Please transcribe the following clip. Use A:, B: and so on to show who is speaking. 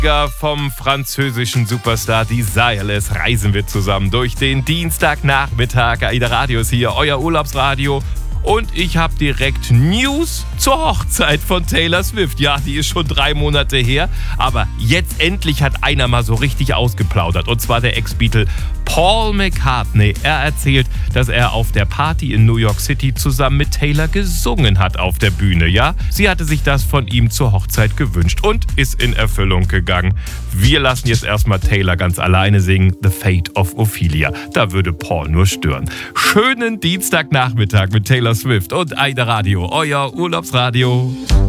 A: Vom französischen Superstar Desireless reisen wir zusammen durch den Dienstagnachmittag. AIDA Radio ist hier, euer Urlaubsradio. Und ich habe direkt News zur Hochzeit von Taylor Swift. Ja, die ist schon 3 Monate her, aber jetzt endlich hat einer mal so richtig ausgeplaudert. Und zwar der Ex-Beatle Paul McCartney. Er erzählt, dass er auf der Party in New York City zusammen mit Taylor gesungen hat auf der Bühne. Ja, sie hatte sich das von ihm zur Hochzeit gewünscht und ist in Erfüllung gegangen. Wir lassen jetzt erstmal Taylor ganz alleine singen The Fate of Ophelia. Da würde Paul nur stören. Schönen Dienstagnachmittag mit Taylor Swift und AIDA Radio, euer Urlaubsradio.